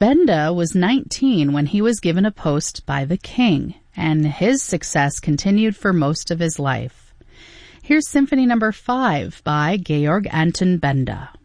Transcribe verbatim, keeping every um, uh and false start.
Benda was nineteen when he was given a post by the king, and his success continued for most of his life. Here's Symphony Number five by Georg Anton Benda.